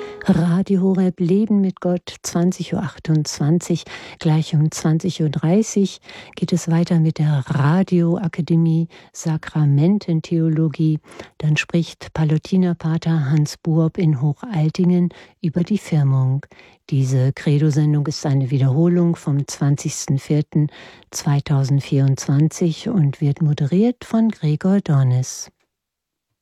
Radio Horeb Leben mit Gott, 20:28 Uhr. Gleich um 20:30 Uhr geht es weiter mit der Radioakademie Sakramententheologie. Dann spricht Pallotinerpater Hans Buob in Hochaltingen über die Firmung. Diese Credo-Sendung ist eine Wiederholung vom 20.04.2024 und wird moderiert von Gregor Dornis.